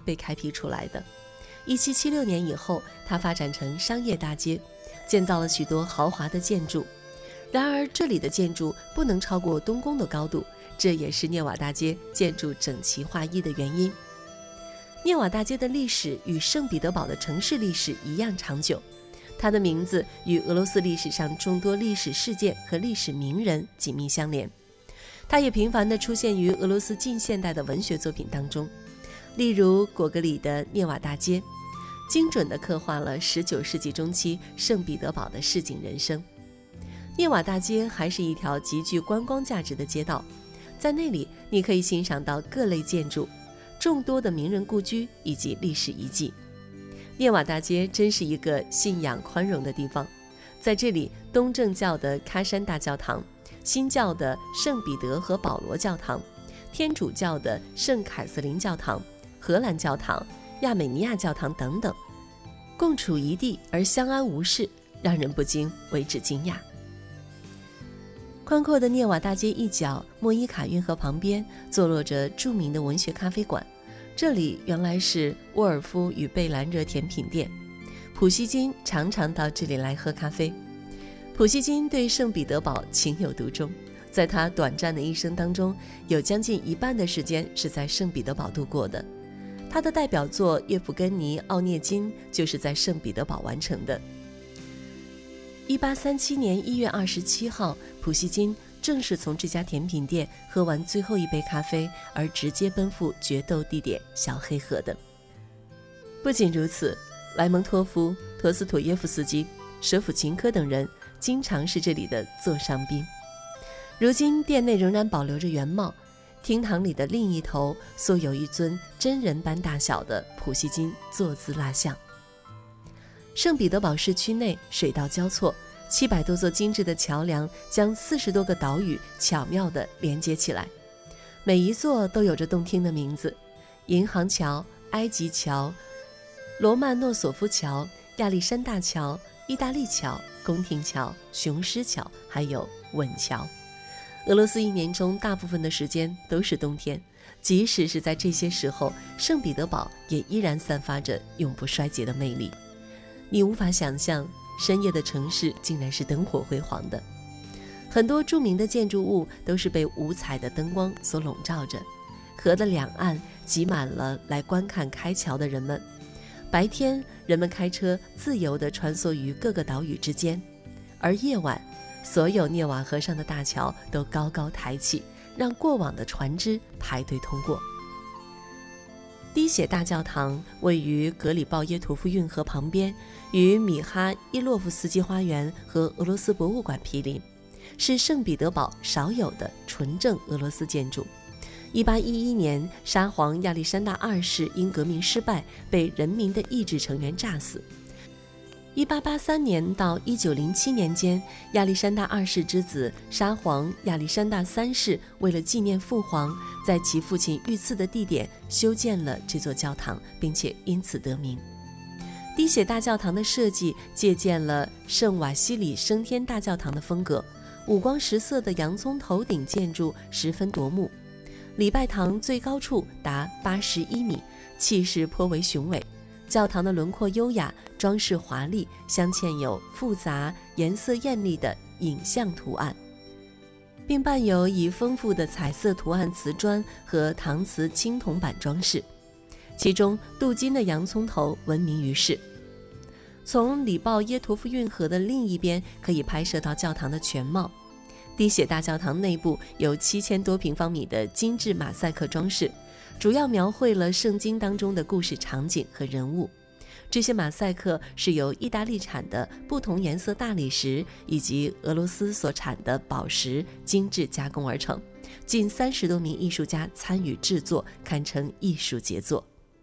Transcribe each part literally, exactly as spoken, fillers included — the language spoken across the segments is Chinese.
被开辟出来的。一七七六年以后，它发展成商业大街，建造了许多豪华的建筑。然而这里的建筑不能超过东宫的高度，这也是涅瓦大街建筑整齐划一的原因。涅瓦大街的历史与圣彼得堡的城市历史一样长久，它的名字与俄罗斯历史上众多历史事件和历史名人紧密相连。它也频繁地出现于俄罗斯近现代的文学作品当中，例如果戈里的《涅瓦大街》，精准地刻画了十九世纪中期圣彼得堡的市井人生。涅瓦大街还是一条极具观光价值的街道，在那里你可以欣赏到各类建筑、众多的名人故居以及历史遗迹。涅瓦大街真是一个信仰宽容的地方，在这里，东正教的喀山大教堂、新教的圣彼得和保罗教堂、天主教的圣凯瑟琳教堂、荷兰教堂、亚美尼亚教堂等等，共处一地而相安无事，让人不禁为之惊讶。宽阔的涅瓦大街一角，莫伊卡运河旁边坐落着著名的文学咖啡馆，这里原来是沃尔夫与贝兰热甜品店，普希金常常到这里来喝咖啡。普希金对圣彼得堡情有独钟，在他短暂的一生当中，有将近一半的时间是在圣彼得堡度过的。他的代表作《叶甫根尼·奥涅金》就是在圣彼得堡完成的。一八三七年一月二十七号，普希金正是从这家甜品店喝完最后一杯咖啡，而直接奔赴决斗地点小黑河的。不仅如此，莱蒙托夫、陀思妥耶夫斯基、舍甫琴科等人经常是这里的座上宾。如今店内仍然保留着原貌，厅堂里的另一头塑有一尊真人般大小的普希金坐姿蜡像。圣彼得堡市区内水道交错，七百多座精致的桥梁将四十多个岛屿巧妙地连接起来，每一座都有着动听的名字：银行桥、埃及桥、罗曼诺索夫桥、亚历山大桥、意大利桥、宫廷桥、雄狮桥，还有吻桥。俄罗斯一年中大部分的时间都是冬天，即使是在这些时候，圣彼得堡也依然散发着永不衰竭的魅力。你无法想象，深夜的城市竟然是灯火辉煌的。很多著名的建筑物都是被五彩的灯光所笼罩着，河的两岸挤满了来观看开桥的人们。白天，人们开车自由地穿梭于各个岛屿之间，而夜晚，所有涅瓦河上的大桥都高高抬起，让过往的船只排队通过。滴血大教堂位于格里鲍耶图夫运河旁边，与米哈伊洛夫斯基花园和俄罗斯博物馆毗邻，是圣彼得堡少有的纯正俄罗斯建筑。一八一一年，沙皇亚历山大二世因革命失败，被人民的意志成员炸死。一八八三年到一九零七年间，亚历山大二世之子沙皇亚历山大三世为了纪念父皇，在其父亲遇刺的地点修建了这座教堂，并且因此得名。滴血大教堂的设计借鉴了圣瓦西里升天大教堂的风格，五光十色的洋葱头顶建筑十分夺目。礼拜堂最高处达八十一米，气势颇为雄伟。教堂的轮廓优雅，装饰华丽，镶嵌有复杂、颜色艳丽的影像图案，并伴有以丰富的彩色图案瓷砖和搪瓷青铜板装饰。其中，镀金的洋葱头闻名于世。从里鲍耶图夫运河的另一边可以拍摄到教堂的全貌。滴血大教堂内部有七千多平方米的精致马赛克装饰，主要描绘了圣经当中的故事场景和人物。这些马赛克是由意大利产的不同颜色大理石以及俄罗斯所产的宝石精致加工而成，近三十多名艺术家参与制作，堪称艺术杰作。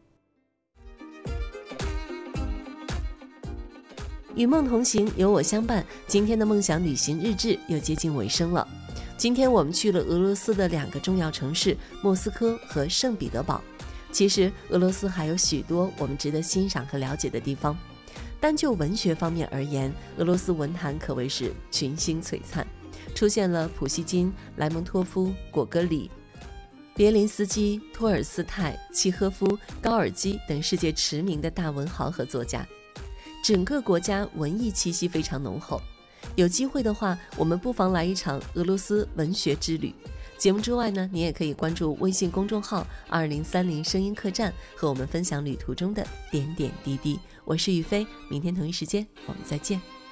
与梦同行，有我相伴。今天的梦想旅行日志又接近尾声了。今天我们去了俄罗斯的两个重要城市莫斯科和圣彼得堡。其实俄罗斯还有许多我们值得欣赏和了解的地方。单就文学方面而言，俄罗斯文坛可谓是群星璀璨，出现了普希金、莱蒙托夫、果戈里、 别林斯基、托尔斯泰、契诃夫、高尔基等世界驰名的大文豪和作家，整个国家文艺气息非常浓厚。有机会的话，我们不妨来一场俄罗斯文学之旅。节目之外呢，你也可以关注微信公众号二零三零声音客栈，和我们分享旅途中的点点滴滴。我是雨飞，明天同一时间我们再见。